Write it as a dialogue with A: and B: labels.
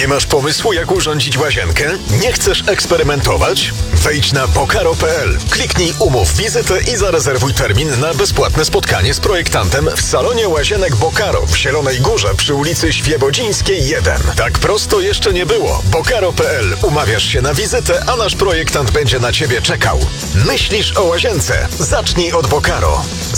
A: Nie masz pomysłu, jak urządzić łazienkę? Nie chcesz eksperymentować? Wejdź na bokaro.pl, kliknij umów wizytę i zarezerwuj termin na bezpłatne spotkanie z projektantem w salonie łazienek Bokaro w Zielonej Górze przy ulicy Świebodzińskiej 1. Tak prosto jeszcze nie było. Bokaro.pl. Umawiasz się na wizytę, a nasz projektant będzie na Ciebie czekał. Myślisz o łazience? Zacznij od Bokaro.